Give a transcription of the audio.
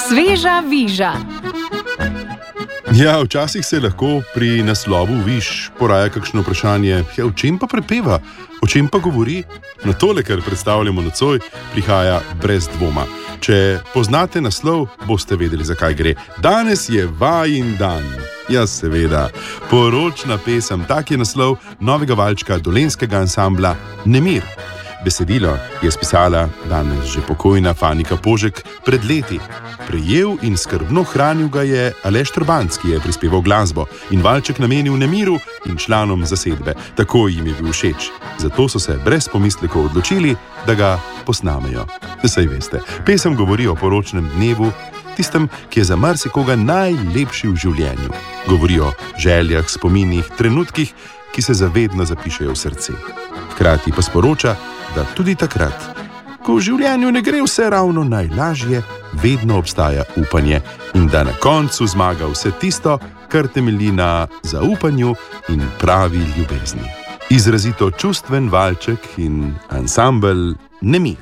Sveža viža. Ja, včasih se lahko pri naslovu viž poraja kakšno vprašanje, o čem pa prepeva, o čem pa govori. Na tole, kar predstavljamo nocoj, prihaja brez dvoma. Če poznate naslov, boste vedeli, zakaj gre. Danes je vajin dan. Ja, seveda, poročna pesem, tak je naslov novega valčka dolenjskega ansambla Nemir. Besedilo je spisala danes že pokojna Fanika Požek pred leti. Prejel in skrbno hranil ga je Aleš Trbanc, ki je prispeval glasbo in valček namenil Nemiru in članom zasedbe. Tako jim je bil všeč. Zato so se brez pomislekov odločili, da ga posnamejo. Saj veste, pesem govori o poročnem dnevu, tistem, ki je za marsikoga najlepši v življenju. Govori o željah, spominih, trenutkih, ki se zavedno zapišejo v srce. Hkrati pa sporoča, da tudi takrat, ko v življenju ne gre vse ravno najlažje, vedno obstaja upanje in da na koncu zmaga vse tisto, kar temelji na zaupanju in pravi ljubezni. Izrazito čustven valček in ansambel Nemir.